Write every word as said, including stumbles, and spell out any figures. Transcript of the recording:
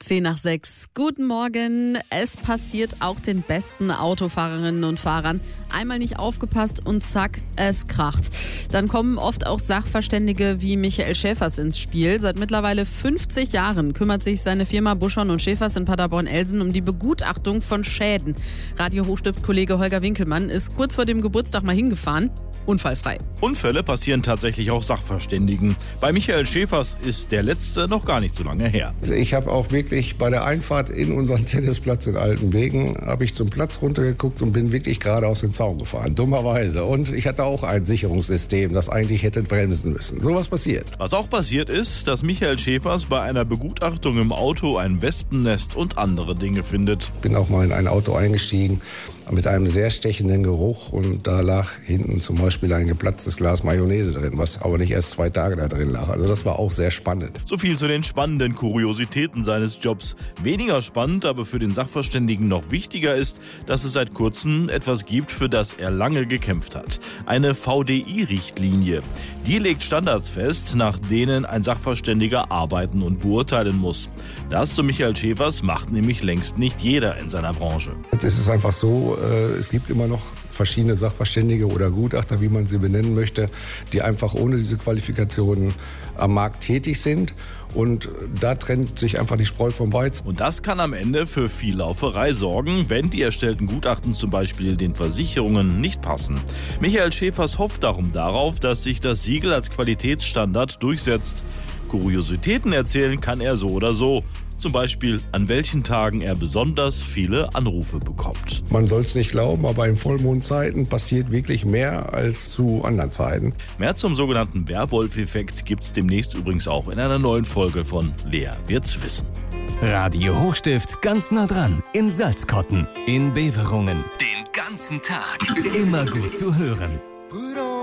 zehn nach sechs. Guten Morgen. Es passiert auch den besten Autofahrerinnen und Fahrern. Einmal nicht aufgepasst und zack, es kracht. Dann kommen oft auch Sachverständige wie Michael Schäfers ins Spiel. Seit mittlerweile fünfzig Jahren kümmert sich seine Firma Buschon und Schäfers in Paderborn-Elsen um die Begutachtung von Schäden. Radio-Hochstift-Kollege Holger Winkelmann ist kurz vor dem Geburtstag mal hingefahren. Unfallfrei. Unfälle passieren tatsächlich auch Sachverständigen. Bei Michael Schäfers ist der letzte noch gar nicht so lange her. Ich habe auch wirklich bei der Einfahrt in unseren Tennisplatz in Altenwegen, habe ich zum Platz runtergeguckt und bin wirklich gerade aus dem Zaun gefahren. Dummerweise. Und ich hatte auch ein Sicherungssystem, das eigentlich hätte bremsen müssen. Sowas passiert. Was auch passiert ist, dass Michael Schäfers bei einer Begutachtung im Auto ein Wespennest und andere Dinge findet. Bin auch mal in ein Auto eingestiegen mit einem sehr stechenden Geruch und da lag hinten zum Beispiel ein geplatztes Glas Mayonnaise drin, was aber nicht erst zwei Tage da drin lag. Also das war auch sehr spannend. So viel zu den spannenden Kuriositäten seines Jobs. Weniger spannend, aber für den Sachverständigen noch wichtiger ist, dass es seit kurzem etwas gibt, für das er lange gekämpft hat. Eine V D I-Richtlinie. Die legt Standards fest, nach denen ein Sachverständiger arbeiten und beurteilen muss. Das, so Michael Schäfers, macht nämlich längst nicht jeder in seiner Branche. Es ist einfach so, es gibt immer noch verschiedene Sachverständige oder Gutachter, wie man sie benennen möchte, die einfach ohne diese Qualifikationen am Markt tätig sind. Und da trennt sich einfach die Spreu vom Weizen. Und das kann am Ende für viel Lauferei sorgen, wenn die erstellten Gutachten zum Beispiel den Versicherungen nicht passen. Michael Schäfers hofft darum darauf, dass sich das Siegel als Qualitätsstandard durchsetzt. Kuriositäten erzählen kann er so oder so. Zum Beispiel, an welchen Tagen er besonders viele Anrufe bekommt. Man soll es nicht glauben, aber in Vollmondzeiten passiert wirklich mehr als zu anderen Zeiten. Mehr zum sogenannten Werwolf-Effekt gibt's demnächst übrigens auch in einer neuen Folge von Lea wird's wissen. Radio Hochstift ganz nah dran in Salzkotten, in Beverungen. Den ganzen Tag immer gut zu hören.